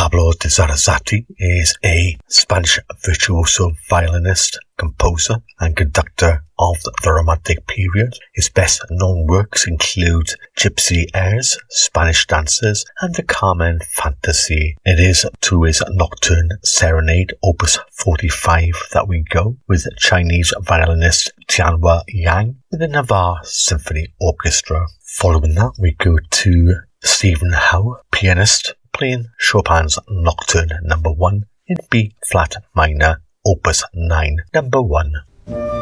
Pablo de Sarasate is a Spanish virtuoso violinist, composer and conductor of the Romantic period. His best known works include Gypsy Airs, Spanish Dances and the Carmen Fantasy. It is to his Nocturne Serenade Opus 45 that we go, with Chinese violinist Tianhua Yang with the Navarre Symphony Orchestra. Following that we go to Stephen Howe, pianist, playing Chopin's Nocturne No. 1 in B flat minor, Opus 9, No. 1.